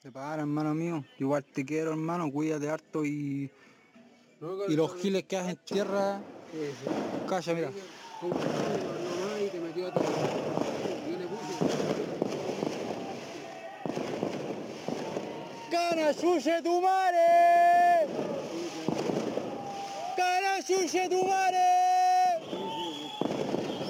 Te para, hermano mío. Igual te quiero, hermano. Cuídate harto No, y los giles que hacen tierra. sí. Calla, mira. Como que nomás y te metió a ti. Yo le puse. ¡Cana suye tu mare! ¡Cana suye tu mare!